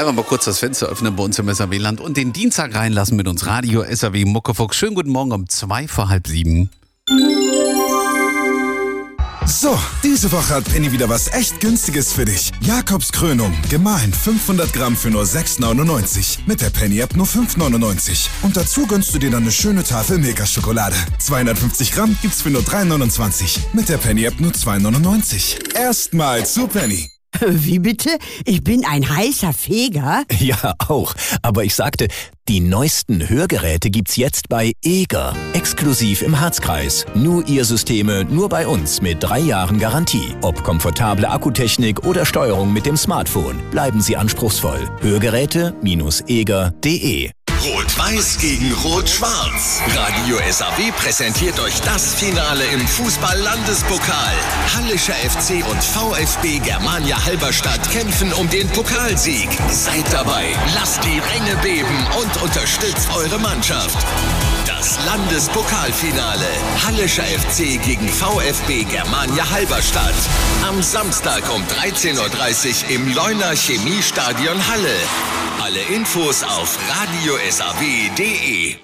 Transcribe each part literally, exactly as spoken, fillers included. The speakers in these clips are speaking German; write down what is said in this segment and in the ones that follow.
Einfach mal kurz das Fenster öffnen bei uns im S R W-Land und den Dienstag reinlassen mit uns Radio S R W Muckefuchs. Schönen guten Morgen um zwei vor halb sieben. So, diese Woche hat Penny wieder was echt Günstiges für dich. Jakobskrönung, gemahlen fünfhundert Gramm für nur sechs neunundneunzig. Mit der Penny-App nur fünf neunundneunzig. Und dazu gönnst du dir dann eine schöne Tafel Milka-Schokolade. zweihundertfünfzig Gramm gibt's für nur drei neunundzwanzig. Mit der Penny-App nur zwei neunundneunzig. Erstmal zu Penny. Wie bitte? Ich bin ein heißer Feger? Ja, auch. Aber ich sagte, die neuesten Hörgeräte gibt's jetzt bei Eger. Exklusiv im Harzkreis. Nur ihr Systeme, nur bei uns mit drei Jahren Garantie. Ob komfortable Akkutechnik oder Steuerung mit dem Smartphone. Bleiben Sie anspruchsvoll. Hörgeräte eger punkt de. Rot-Weiß gegen Rot-Schwarz. Radio S R W präsentiert euch das Finale im Fußball-Landespokal. Hallischer F C und VfB Germania Halberstadt kämpfen um den Pokalsieg. Seid dabei, lasst die Ränge beben und unterstützt eure Mannschaft. Das Landespokalfinale. Hallischer F C gegen VfB Germania Halberstadt. Am Samstag um dreizehn Uhr dreißig im Leuner Chemiestadion Halle. Alle Infos auf radio s r w punkt de.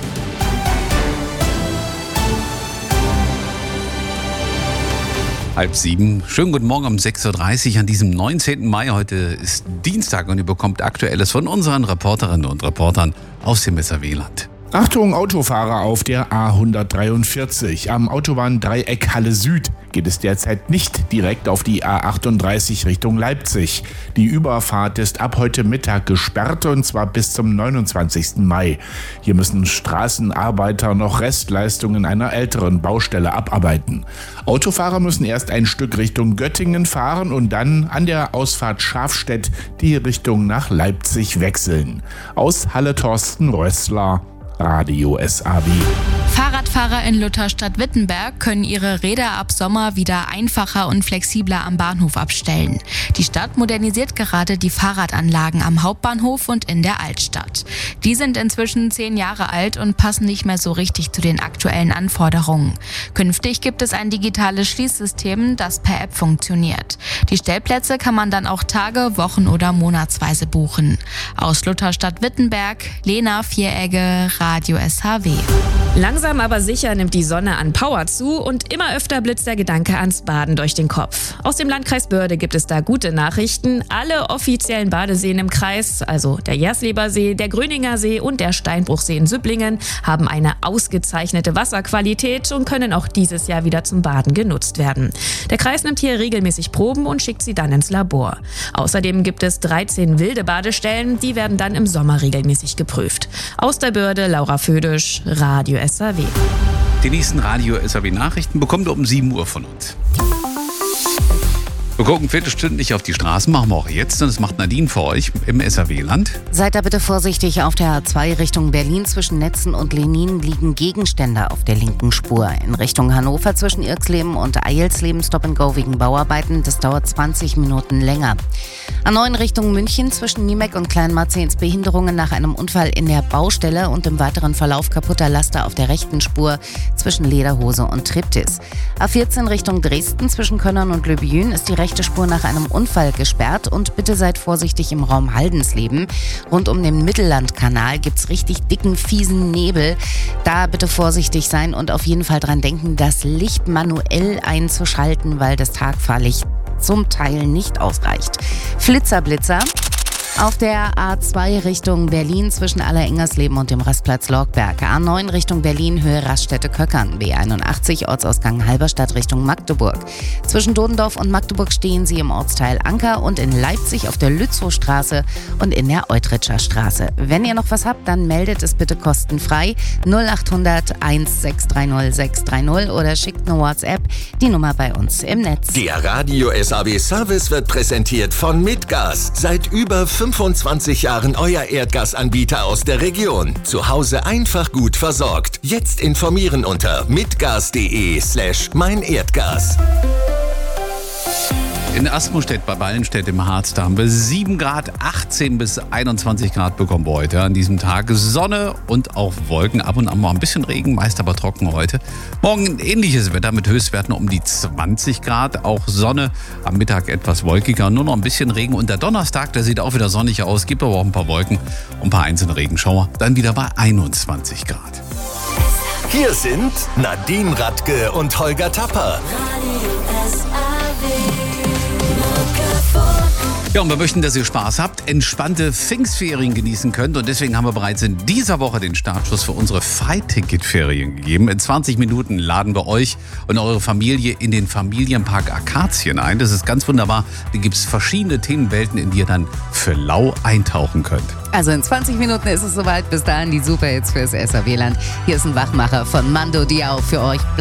Halb sieben. Schönen guten Morgen um sechs Uhr dreißig an diesem neunzehnten Mai. Heute ist Dienstag und ihr bekommt Aktuelles von unseren Reporterinnen und Reportern aus dem S R W-Land. Achtung, Autofahrer auf der A hundertdreiundvierzig. Am Autobahndreieck Halle Süd geht es derzeit nicht direkt auf die A achtunddreißig Richtung Leipzig. Die Überfahrt ist ab heute Mittag gesperrt und zwar bis zum neunundzwanzigsten Mai. Hier müssen Straßenarbeiter noch Restleistungen einer älteren Baustelle abarbeiten. Autofahrer müssen erst ein Stück Richtung Göttingen fahren und dann an der Ausfahrt Schafstedt die Richtung nach Leipzig wechseln. Aus Halle Thorsten Rössler, Radio S R W. Fahrradfahrer in Lutherstadt-Wittenberg können ihre Räder ab Sommer wieder einfacher und flexibler am Bahnhof abstellen. Die Stadt modernisiert gerade die Fahrradanlagen am Hauptbahnhof und in der Altstadt. Die sind inzwischen zehn Jahre alt und passen nicht mehr so richtig zu den aktuellen Anforderungen. Künftig gibt es ein digitales Schließsystem, das per App funktioniert. Die Stellplätze kann man dann auch Tage, Wochen oder monatsweise buchen. Aus Lutherstadt-Wittenberg, Lena Vieregge, Radio S H W. Langsam aber sicher nimmt die Sonne an Power zu und immer öfter blitzt der Gedanke ans Baden durch den Kopf. Aus dem Landkreis Börde gibt es da gute Nachrichten. Alle offiziellen Badeseen im Kreis, also der Jerslebersee, der Gröninger See und der Steinbruchsee in Süpplingen, haben eine ausgezeichnete Wasserqualität und können auch dieses Jahr wieder zum Baden genutzt werden. Der Kreis nimmt hier regelmäßig Proben und schickt sie dann ins Labor. Außerdem gibt es dreizehn wilde Badestellen, die werden dann im Sommer regelmäßig geprüft. Aus der Börde, Laura Födisch, Radio S R W. Die nächsten Radio S R W-Nachrichten bekommt ihr um sieben Uhr von uns. Wir gucken viertelstündlich auf die Straßen, machen wir auch jetzt. Und das macht Nadine für euch im S R W-Land. Seid da bitte vorsichtig. Auf der A zwei Richtung Berlin zwischen Netzen und Lenin liegen Gegenstände auf der linken Spur. In Richtung Hannover zwischen Irxleben und Eilsleben Stop and Go wegen Bauarbeiten. Das dauert zwanzig Minuten länger. A neun Richtung München zwischen Niemek und Kleinmarzehns Behinderungen nach einem Unfall in der Baustelle und im weiteren Verlauf kaputter Laster auf der rechten Spur zwischen Lederhose und Triptis. A vierzehn Richtung Dresden zwischen Könnern und Löbjün ist die rechte Spur nach einem Unfall gesperrt und bitte seid vorsichtig im Raum Haldensleben. Rund um den Mittellandkanal gibt's richtig dicken, fiesen Nebel. Da bitte vorsichtig sein und auf jeden Fall dran denken, das Licht manuell einzuschalten, weil das Tagfahrlicht zum Teil nicht ausreicht. Flitzerblitzer. Auf der A zwei Richtung Berlin zwischen Allerengersleben und dem Rastplatz Lorgberg. A neun Richtung Berlin, Höhe Raststätte-Köckern. B einundachtzig, Ortsausgang Halberstadt Richtung Magdeburg. Zwischen Dodendorf und Magdeburg stehen sie im Ortsteil Anker und in Leipzig auf der Lützowstraße und in der Eutritscher Straße. Wenn ihr noch was habt, dann meldet es bitte kostenfrei null acht hundert eins sechs drei null sechs drei null oder schickt eine WhatsApp, die Nummer bei uns im Netz. Der Radio S R W Service wird präsentiert von Mitgas. Seit über fünfundzwanzig Jahren euer Erdgasanbieter aus der Region. Zu Hause einfach gut versorgt. Jetzt informieren unter mitgas punkt de slash mein Erdgas. In Asmustedt bei Ballenstedt im Harz, da haben wir sieben Grad, achtzehn bis einundzwanzig Grad bekommen wir heute. An diesem Tag Sonne und auch Wolken, ab und an mal ein bisschen Regen, meist aber trocken heute. Morgen ähnliches Wetter mit Höchstwerten um die zwanzig Grad, auch Sonne, am Mittag etwas wolkiger, nur noch ein bisschen Regen. Und der Donnerstag, der sieht auch wieder sonnig aus, gibt aber auch ein paar Wolken und ein paar einzelne Regenschauer, dann wieder bei einundzwanzig Grad. Hier sind Nadine Radke und Holger Tapper. Ja, und wir möchten, dass ihr Spaß habt, entspannte Pfingstferien genießen könnt. Und deswegen haben wir bereits in dieser Woche den Startschuss für unsere Fight-Ticket-Ferien gegeben. In zwanzig Minuten laden wir euch und eure Familie in den Familienpark Akazien ein. Das ist ganz wunderbar. Da gibt es verschiedene Themenwelten, in die ihr dann für lau eintauchen könnt. Also in zwanzig Minuten ist es soweit. Bis dahin die Superhits fürs S A W-Land. Hier ist ein Wachmacher von Mando Diao für euch.